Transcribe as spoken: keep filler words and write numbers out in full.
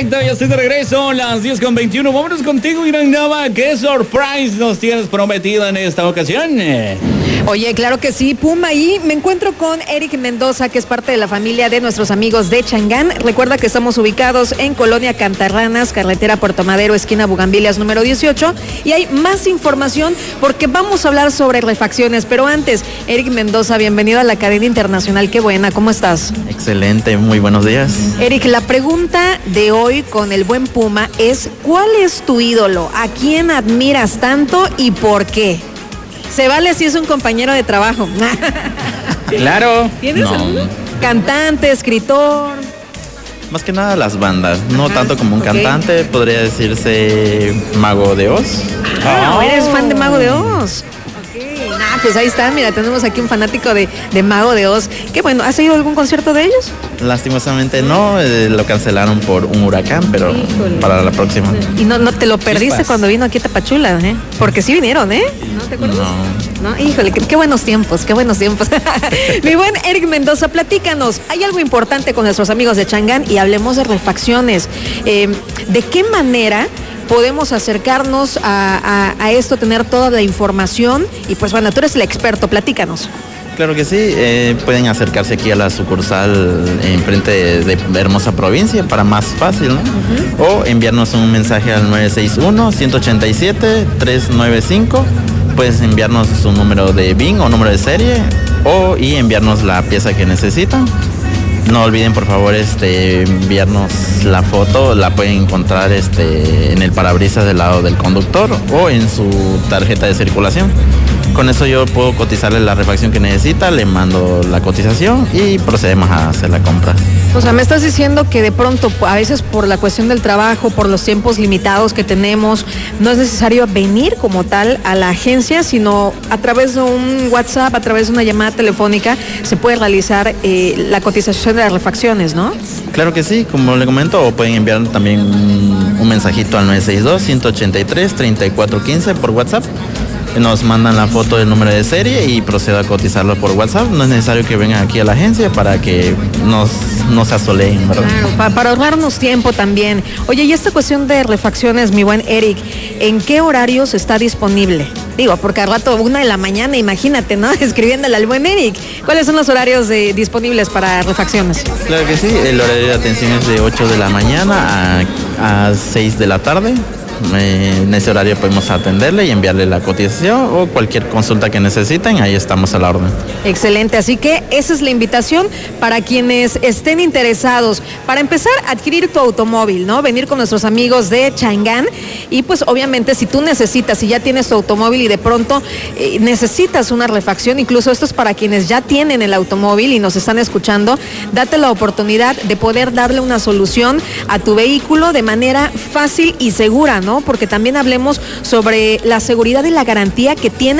Perfecto, ya estoy de regreso, las diez con veintiuno. Vámonos contigo, Irán Nava. ¿Qué surprise nos tienes prometido en esta ocasión? Oye, claro que sí, Puma, y me encuentro con Eric Mendoza, que es parte de la familia de nuestros amigos de Changán. Recuerda que estamos ubicados en Colonia Cantarranas, carretera Puerto Madero, esquina Bugambilias número dieciocho, y hay más información porque vamos a hablar sobre refacciones, pero antes, Eric Mendoza, bienvenido a la cadena internacional, qué buena, ¿cómo estás? Excelente, muy buenos días. Eric, la pregunta de hoy con el buen Puma es, ¿cuál es tu ídolo? ¿A quién admiras tanto y por qué? Se vale si es un compañero de trabajo. Claro. ¿Tienes No. alguno? Cantante, escritor. Más que nada las bandas, no Ajá, tanto como un ok. cantante, podría decirse Mago de Oz. Ah, Oh. eres fan de Mago de Oz. Ok. Ah, pues ahí está, mira, tenemos aquí un fanático de, de Mago de Oz. Qué bueno, ¿has ido a algún concierto de ellos? Lastimosamente no, eh, lo cancelaron por un huracán, pero Híjole. para la próxima. Y no, no te lo perdiste Chispas. cuando vino aquí a Tapachula, ¿eh? Porque sí vinieron, ¿eh? ¿No te acuerdas? No. No, híjole, qué, qué buenos tiempos, qué buenos tiempos. Mi buen Eric Mendoza, platícanos. Hay algo importante con nuestros amigos de Changán y hablemos de refacciones. Eh, ¿De qué manera podemos acercarnos a, a, a esto, tener toda la información? Y pues bueno, tú eres el experto, platícanos. Claro que sí, eh, pueden acercarse aquí a la sucursal enfrente de, de Hermosa Provincia para más fácil, ¿no? Uh-huh. O enviarnos un mensaje al nueve seis uno, uno ocho siete, tres nueve cinco. Puedes enviarnos su número de B I N o número de serie o y enviarnos la pieza que necesitan. No olviden por favor este enviarnos la foto, la pueden encontrar este en el parabrisas del lado del conductor o en su tarjeta de circulación. Con eso yo puedo cotizarle la refacción que necesita, le mando la cotización y procedemos a hacer la compra. O sea, me estás diciendo que de pronto, a veces por la cuestión del trabajo, por los tiempos limitados que tenemos, no es necesario venir como tal a la agencia, sino a través de un WhatsApp, a través de una llamada telefónica, se puede realizar eh, la cotización de las refacciones, ¿no? Claro que sí, como le comento, o pueden enviar también un, un mensajito al nueve seis dos, uno ocho tres, tres cuatro uno cinco por WhatsApp. Nos mandan la foto del número de serie y procedo a cotizarlo por WhatsApp. No es necesario que vengan aquí a la agencia para que nos, nos asoleen, ¿verdad? Claro, pa- para ahorrarnos tiempo también. Oye, y esta cuestión de refacciones, mi buen Eric, ¿en qué horarios está disponible? Digo, porque al rato, una de la mañana, imagínate, ¿no? Escribiéndole al buen Eric. ¿Cuáles son los horarios de, disponibles para refacciones? Claro que sí, el horario de atención es de ocho de la mañana a, a seis de la tarde. Eh, en ese horario podemos atenderle y enviarle la cotización o cualquier consulta que necesiten, ahí estamos a la orden. Excelente, así que esa es la invitación para quienes estén interesados. Para empezar, adquirir tu automóvil, ¿no? Venir con nuestros amigos de Changán y pues obviamente si tú necesitas, si ya tienes tu automóvil y de pronto eh, necesitas una refacción, incluso esto es para quienes ya tienen el automóvil y nos están escuchando, date la oportunidad de poder darle una solución a tu vehículo de manera fácil y segura, ¿no? Porque también hablemos sobre la seguridad y la garantía que tiene